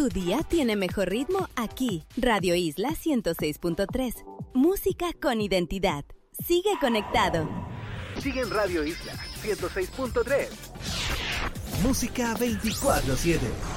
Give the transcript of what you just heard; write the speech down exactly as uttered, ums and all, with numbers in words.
Tu día tiene mejor ritmo aquí. Radio Isla ciento seis punto tres. Música con identidad. Sigue conectado. Sigue en Radio Isla ciento seis punto tres. Música veinticuatro siete.